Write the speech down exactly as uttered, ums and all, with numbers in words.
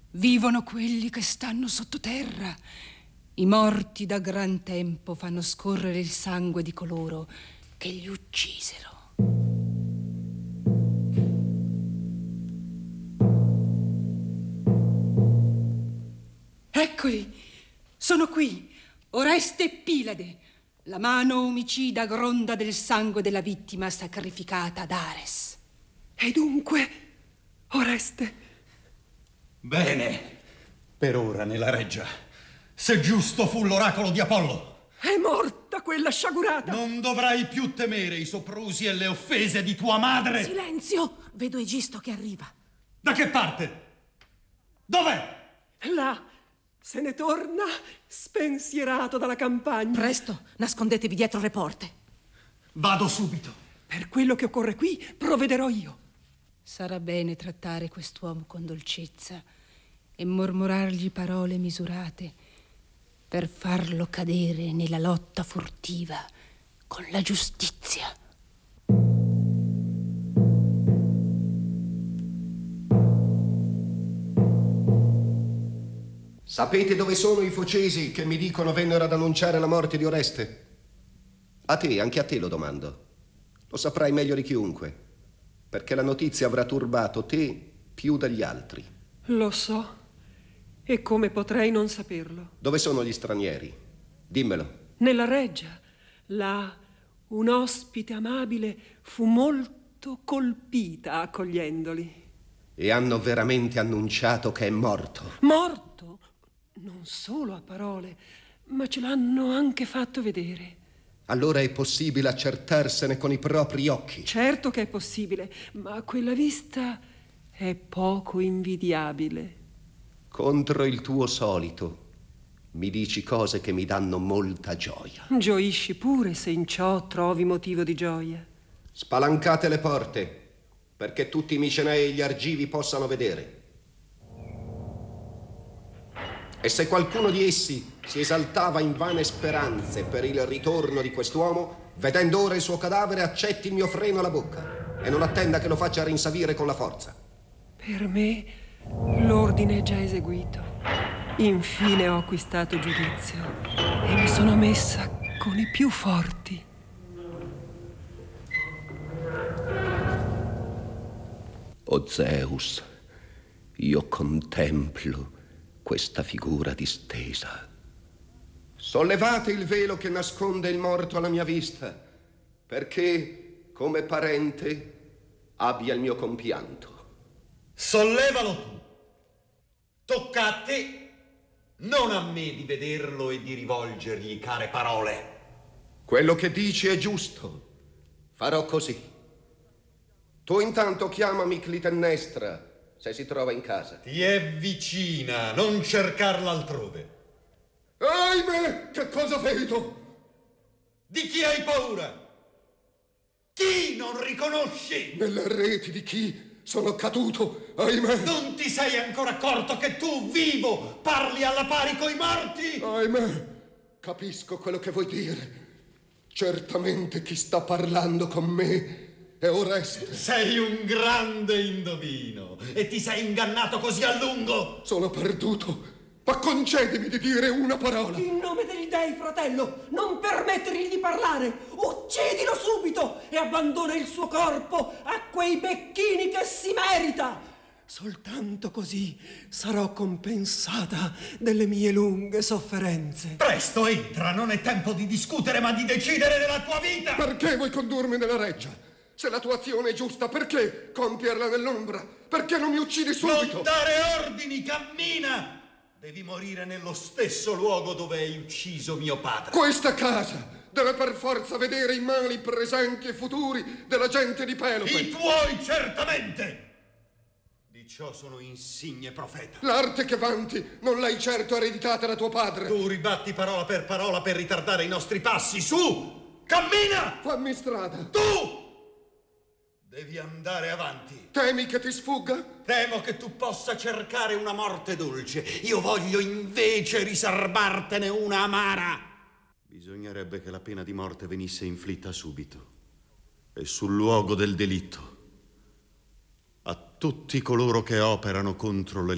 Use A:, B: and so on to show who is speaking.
A: Vivono quelli che stanno sottoterra. I morti da gran tempo fanno scorrere il sangue di coloro che li uccisero. Eccoli, sono qui, Oreste e Pilade. La mano omicida gronda del sangue della vittima sacrificata ad Ares.
B: E dunque, Oreste?
C: Bene, per ora nella reggia, se giusto fu l'oracolo di Apollo.
B: È morta quella sciagurata.
C: Non dovrai più temere i soprusi e le offese di tua madre.
D: Silenzio, vedo Egisto che arriva.
C: Da che parte? Dov'è?
B: Là, se ne torna spensierato dalla campagna.
D: Presto, nascondetevi dietro le porte.
C: Vado subito.
B: Per quello che occorre qui, provvederò io.
A: Sarà bene trattare quest'uomo con dolcezza e mormorargli parole misurate per farlo cadere nella lotta furtiva con la giustizia.
E: Sapete dove sono i focesi che mi dicono vennero ad annunciare la morte di Oreste? A te, anche a te lo domando. Lo saprai meglio di chiunque, perché la notizia avrà turbato te più degli altri.
B: Lo so, e come potrei non saperlo?
E: Dove sono gli stranieri? Dimmelo.
B: Nella reggia, là, un ospite amabile fu molto colpita accogliendoli.
E: E hanno veramente annunciato che è morto?
B: Morto? Non solo a parole, ma ce l'hanno anche fatto vedere.
E: Allora è possibile accertarsene con i propri occhi?
B: Certo che è possibile, ma quella vista è poco invidiabile.
E: Contro il tuo solito, mi dici cose che mi danno molta gioia.
B: Gioisci pure se in ciò trovi motivo di gioia.
E: Spalancate le porte, perché tutti i micenei e gli argivi possano vedere. E se qualcuno di essi si esaltava in vane speranze per il ritorno di quest'uomo, vedendo ora il suo cadavere, accetti il mio freno alla bocca e non attenda che lo faccia rinsavire con la forza.
B: Per me l'ordine è già eseguito. Infine ho acquistato giudizio e mi sono messa con i più forti.
E: O Zeus, io contemplo questa figura distesa. Sollevate il velo che nasconde il morto alla mia vista, perché, come parente, abbia il mio compianto.
C: Sollevalo tu. Tocca a te, non a me, di vederlo e di rivolgergli care parole.
E: Quello che dici è giusto. Farò così. Tu intanto chiamami Clitennestra, se si trova in casa.
C: Ti è vicina, non cercarla altrove.
E: Ahimè, che cosa vedo?
C: Di chi hai paura? Chi non riconosci?
E: Nelle reti di chi sono caduto, ahimè.
C: Non ti sei ancora accorto che tu, vivo, parli alla pari coi morti?
E: Ahimè, capisco quello che vuoi dire. Certamente chi sta parlando con me è Oreste.
C: Sei un grande indovino e ti sei ingannato così a lungo.
E: Sono perduto, ma concedimi di dire una parola.
B: In nome degli dei, fratello, non permettergli di parlare. Uccidilo subito e abbandona il suo corpo a quei becchini che si merita. Soltanto così sarò compensata delle mie lunghe sofferenze.
C: Presto entra, non è tempo di discutere ma di decidere della tua vita.
E: Perché vuoi condurmi nella reggia? Se la tua azione è giusta, perché compierla nell'ombra? Perché non mi uccidi subito?
C: Non dare ordini, cammina! Devi morire nello stesso luogo dove hai ucciso mio padre.
E: Questa casa deve per forza vedere i mali presenti e futuri della gente di Pelope.
C: I tuoi, certamente! Di ciò sono insigne profeta.
E: L'arte che vanti non l'hai certo ereditata da tuo padre.
C: Tu ribatti parola per parola per ritardare i nostri passi. Su! Cammina!
E: Fammi strada.
C: Tu! Devi andare avanti.
E: Temi che ti sfugga?
C: Temo che tu possa cercare una morte dolce. Io voglio invece riservartene una amara. Bisognerebbe che la pena di morte venisse inflitta subito e sul luogo del delitto a tutti coloro che operano contro le